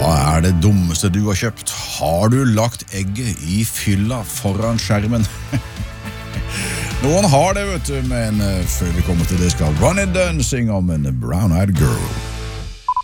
Hva det dummeste du har kjøpt? Har du lagt egget i fylla foran skjermen? Noen har det, vet du, men før vi kommer til det skal Ronny Dunn synge om en brown-eyed girl.